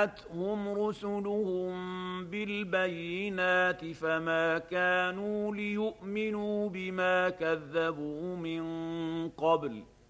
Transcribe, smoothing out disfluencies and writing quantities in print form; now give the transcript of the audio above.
جاءتهم رسلهم بالبينات فما كانوا ليؤمنوا بما كذبوا من قبل